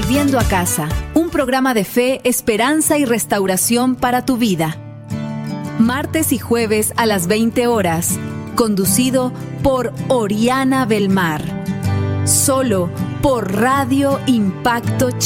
Volviendo a casa, un programa de fe, esperanza y restauración para tu vida. Martes y jueves a las 20 horas, conducido por Oriana Belmar. Solo por Radio Impacto Chile.